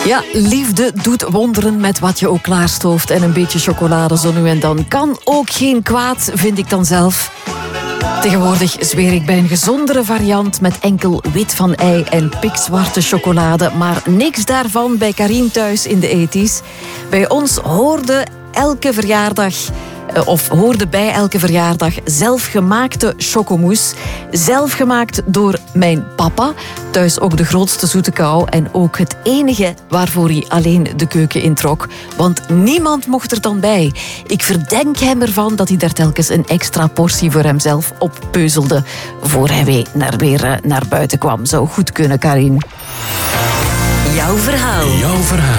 Ja, liefde doet wonderen met wat je ook klaarstooft. En een beetje chocolade zo nu en dan kan ook geen kwaad, vind ik dan zelf. Tegenwoordig zweer ik bij een gezondere variant met enkel wit van ei en pikzwarte chocolade. Maar niks daarvan bij Karin thuis in de 80's. Bij ons hoorde bij elke verjaardag zelfgemaakte chocomousse. Zelfgemaakt door mijn papa. Thuis ook de grootste zoete kou. En ook het enige waarvoor hij alleen de keuken introk. Want niemand mocht er dan bij. Ik verdenk hem ervan dat hij daar telkens een extra portie voor hemzelf oppeuzelde. Voor hij weer naar buiten kwam. Zou goed kunnen, Karin. Jouw verhaal.